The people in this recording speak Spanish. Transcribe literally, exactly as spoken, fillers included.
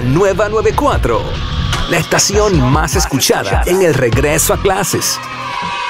La nueva noventa y cuatro, la estación más escuchada en el regreso a clases.